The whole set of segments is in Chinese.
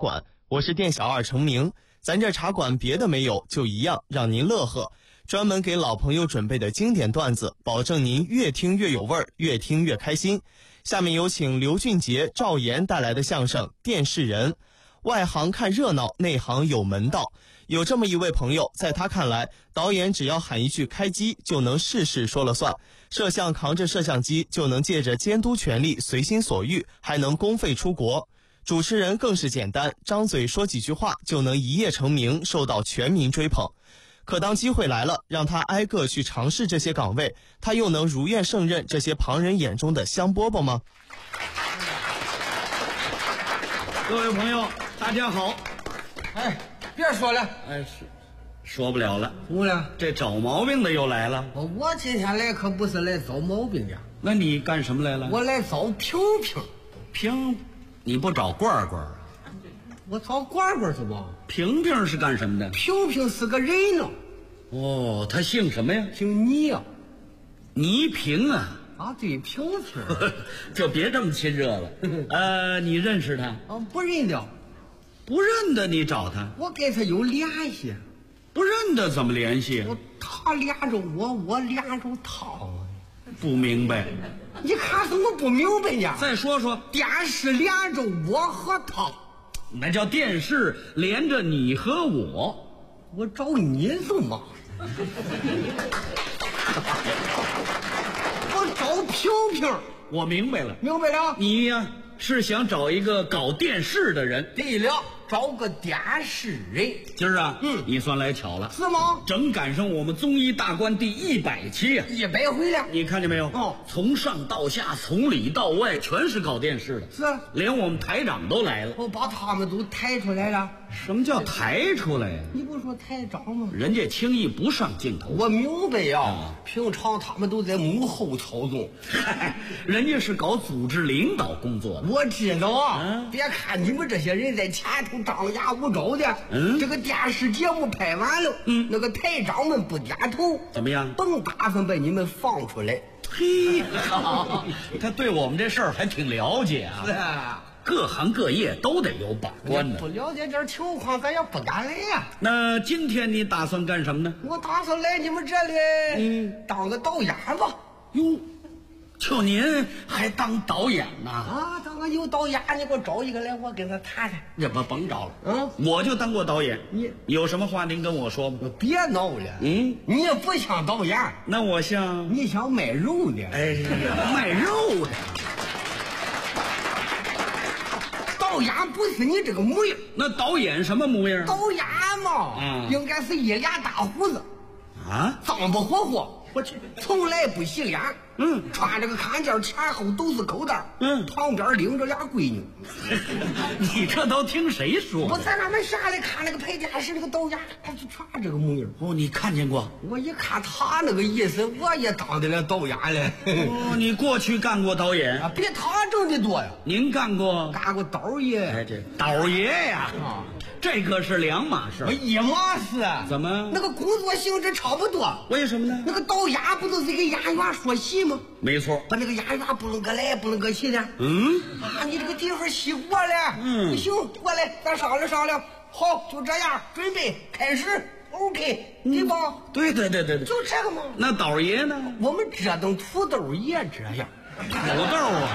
馆，我是店小二程明。咱这茶馆别的没有，就一样让您乐呵。专门给老朋友准备的经典段子，保证您越听越有味儿，越听越开心。下面有请刘俊杰、赵岩带来的相声《电视人》。外行看热闹，内行有门道。有这么一位朋友，在他看来，导演只要喊一句开机，就能事事说了算；摄像扛着摄像机，就能借着监督权力随心所欲，还能公费出国。主持人更是简单，张嘴说几句话就能一夜成名，受到全民追捧。可当机会来了，让他挨个去尝试这些岗位，他又能如愿胜任这些旁人眼中的香饽饽吗？ 各位朋友，大家好。 哎，别说了， 说不了了。 怎么了？ 这找毛病的又来了。 我今天来可不是来找毛病的， 那你干什么来了？ 我来找平平。 平，你不找罐罐啊？ 我找罐罐是吧？ 平平是干什么的？ 平平是个人呢。 哦，他姓什么呀？ 姓倪呀。 倪平啊。 啊，对，平平。 就别这么亲热了。你认识他？ 啊，不认得。 不认得你找他？ 我跟他有联系。 不认得怎么联系？ 他连着我，我连着他。 不明白。 你看怎么不明白呢？ 再说说。 电视连着我和他， 那叫电视连着你和我。 我找你做嘛？我找平平。 我明白了。 明白了？ 你呀，是想找一个搞电视的人。 对了，找个电视人。 今儿啊，你算来巧了。 是吗？ 正赶上我们综艺大观第100期啊 ，100回了。 你看见没有？ 哦， 从上到下，从里到外，全是搞电视的。 是， 连我们台长都来了。 我把他们都抬出来了。 什么叫抬出来呀？ 你不说台长吗？ 人家轻易不上镜头。 我明白呀，平常他们都在幕后操纵。 人家是搞组织领导工作的。 我知道啊，别看你们这些人在前头张牙舞爪的，这个电视节目拍完了，那个台长们不点头， 怎么样？ 甭打算把你们放出来。 嘿，他对我们这事儿还挺了解啊。 是啊， 各行各业都得有把关的。 不了解点情况，咱也不敢来呀。 那今天你打算干什么呢？ 我打算来你们这里，当个导演吧。 哟，就您还当导演呢？ 啊，当个有导演，你给我找一个来，我跟他谈谈。 这甭找了，我就当过导演。 你有什么话您跟我说吧。 别闹了，你也不像导演， 那我像？ 你像卖肉的。 哎，卖肉的。 导演不是你这个模样。 那导演什么模样？ 导演嘛，应该是一脸大胡子，脏不火火，我去，从来不洗脸，穿这个看件前后都是口袋，旁边领着俩闺女。 你这都听谁说？ 我在外面下来看那个拍电视那个导演，他就全这个模样。 哦，你看见过？ 我一看他那个意思，我也当得了导演了。 哦，你过去干过导演啊？比他挣的多呀。 您干过？ 干过导爷。 哎，这导爷呀，这可是两码事。 一码事。 怎么？ 那个工作性质差不多。 为什么呢？ 那个导演不都是给演员说戏吗？ 没错， 把那个演员不能搁来，不能搁去的。你这个地方戏过了，不行，过来，咱商量商量。好，就这样，准备开始 ，OK，对吧？ 对，就这个嘛。 那导爷呢？ 我们这等土豆也这样。 土豆啊，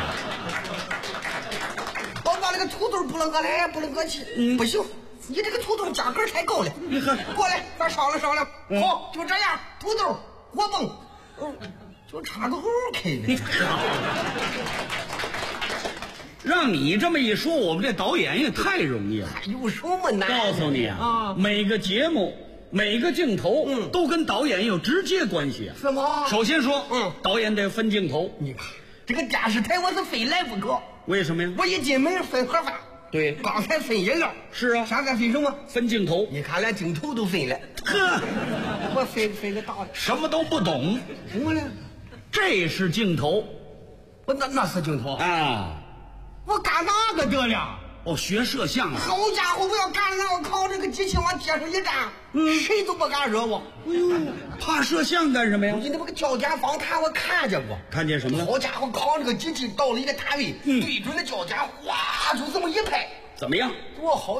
我把那个土豆不能搁来，不能搁去，不行。你这个土豆价格太高了，过来，咱商量商量。好，就这样，土豆火蹦，就差个 OK 的。 让你这么一说，我们这导演也太容易了。 有什么难？ 告诉你啊，每个节目、每个镜头，都跟导演有直接关系啊。 是吗？ 首先说，导演得分镜头。 你看，这个电视台我是非来不可。 为什么呀？ 我一进门分盒饭。对，刚才分饮料。 是啊。 现在分什么？ 分镜头。 你看连镜头都分了。呵，我分个大的。 什么都不懂。 什么呢？ 这是镜头。 那是镜头啊。 我干哪个得了？ 哦，学摄像啊！ 好家伙，我要干了，我靠这个机器往街上一站，谁都不敢惹我。 哎呦，怕摄像干什么呀？ 你那个焦点访谈我看见过。 看见什么了？ 好家伙，靠这个机器到了一个摊位，对准了焦点，哗，就这么一拍， 怎么样？ 多好。